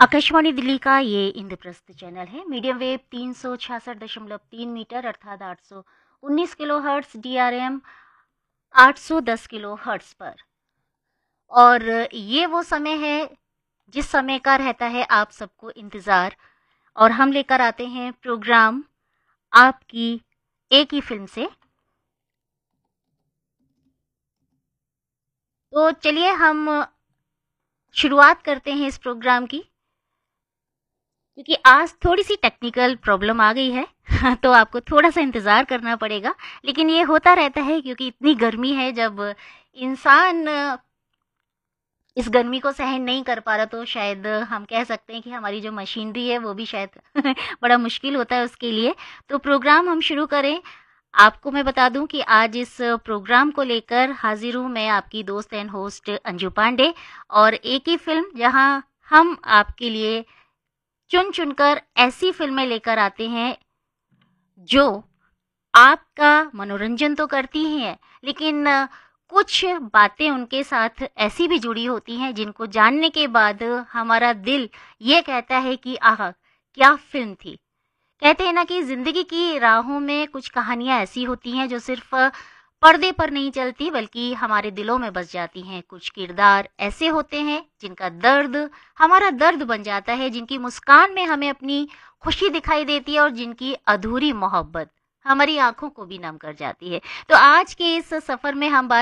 आकाशवाणी दिल्ली का ये इंद्रप्रस्थ चैनल है। मीडियम वेव 366.3 मीटर अर्थात 819 kilo hertz, DRM 810 kilo hertz पर। और ये वो समय है जिस समय का रहता है आप सबको इंतज़ार, और हम लेकर आते हैं प्रोग्राम आपकी एक ही फिल्म से। तो चलिए हम शुरुआत करते हैं इस प्रोग्राम की, क्योंकि आज थोड़ी-सी टेक्निकल प्रॉब्लम आ गई है तो आपको थोड़ा-सा इंतज़ार करना पड़ेगा। लेकिन ये होता रहता है क्योंकि इतनी गर्मी है, जब इंसान इस गर्मी को सहन नहीं कर पा रहा तो शायद हम कह सकते हैं कि हमारी जो मशीनरी है वो भी शायद बड़ा मुश्किल होता है उसके लिए। तो प्रोग्राम हम शुरू करें। आपको मैं बता दूं कि आज इस प्रोग्राम को लेकर हाजिर हूं मैं, आपकी दोस्त एंड होस्ट अंजू पांडे, और एक ही फिल्म जहां हम आपके लिए चुन चुनकर ऐसी फिल्में लेकर आते हैं जो आपका मनोरंजन तो करती ही हैं, लेकिन कुछ बातें उनके साथ ऐसी भी जुड़ी होती हैं जिनको जानने के बाद हमारा दिल ये कहता है कि आह, क्या फ़िल्म थी। कहते हैं ना कि ज़िंदगी की राहों में कुछ कहानियाँ ऐसी होती हैं जो सिर्फ़ पर्दे पर नहीं चलती बल्कि हमारे दिलों में बस जाती हैं। कुछ किरदार ऐसे होते हैं जिनका दर्द हमारा दर्द बन जाता है, जिनकी मुस्कान में हमें अपनी खुशी दिखाई देती है और जिनकी अधूरी मोहब्बत हमारी आँखों को भी नम कर जाती है। तो आज के इस सफ़र में हम बात